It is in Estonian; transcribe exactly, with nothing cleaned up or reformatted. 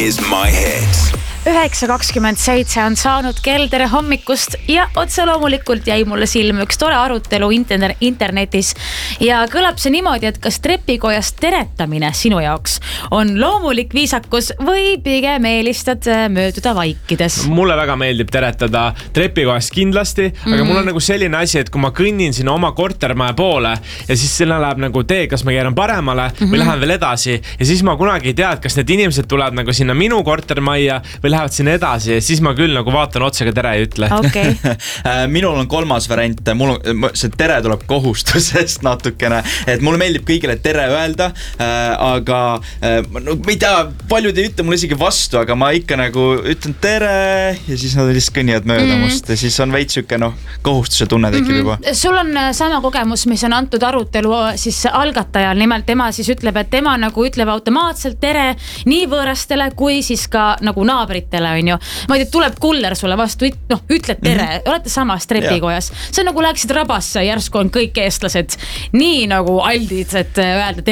is my hit. üheksa kakskümmend seitse on saanud kell, tere hommikust ja otse loomulikult jäi mulle silma üks tore arutelu inter- internetis ja kõlab see niimoodi, et kas trepikojas teretamine sinu jaoks on loomulik viisakus või pigem eelistad mööduda vaikides? Mulle väga meeldib teretada trepikojas kindlasti, mm-hmm. aga mul on nagu selline asi, et kui ma kõnnin sinna oma kortermaja poole ja siis sinna läheb nagu tee, kas ma keeran paremale mm-hmm. või lähen veel edasi ja siis ma kunagi ei tea, et kas need inimesed tulevad nagu sinna minu kortermajja või lähevad sinna edasi ja siis ma küll nagu vaatan otsaga tere ei ütle. Okay. Minul on kolmas variant, mul on, see tere tuleb kohustusest natukene, et mulle meeldib kõigile tere öelda, aga no, ma ei tea, paljud ei ütle mulle isegi vastu, aga ma ikka nagu ütlen tere ja siis nad lihtsalt kõnnivad mööda mm. must ja siis on veits süke, noh, kohustuse tunne tekib mm-hmm. juba. Sul on sama kogemus, mis on antud arutelu siis algatajal, nimelt tema siis ütleb, et tema nagu ütleb automaatselt tere nii võõrastele kui siis ka nagu naabritele on ju. Ma ei tea, tuleb kuller sulle vastu, noh, ütled tere, mm-hmm. olete samas trepikojas. See on nagu läheksid rabasse, järsku on kõik eestlased nii nagu aldid, et öelda